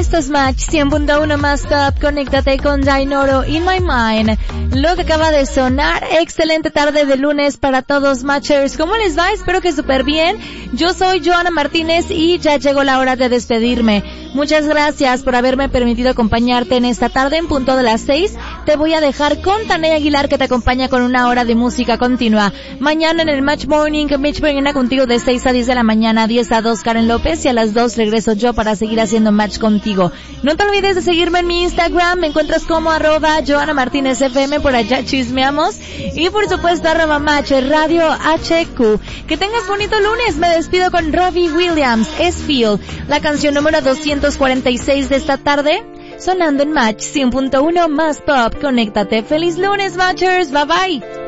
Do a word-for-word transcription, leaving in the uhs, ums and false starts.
Esto es Match cien punto uno más top. Conéctate con Dainoro In My Mind. Lo que acaba de sonar, excelente tarde de lunes para todos Matchers. ¿Cómo les va? Espero que súper bien. Yo soy Joana Martínez y ya llegó la hora de despedirme. Muchas gracias por haberme permitido acompañarte en esta tarde en punto de las seis. Te voy a dejar con Tania Aguilar, que te acompaña con una hora de música continua. Mañana en el Match Morning, Mitch Bergena contigo de seis a diez de la mañana, diez a dos Karen López, y a las dos regreso yo para seguir haciendo match contigo. No te olvides de seguirme en mi Instagram, me encuentras como arroba Joana Martínez F M, por allá chismeamos, y por supuesto arroba Match Radio H Q. Que tengas bonito lunes. Me despido con Robbie Williams, Es Feel, la canción número doscientos cuarenta y seis de esta tarde, sonando en Match cien punto uno más pop. Conéctate. Feliz lunes, Matchers. Bye bye.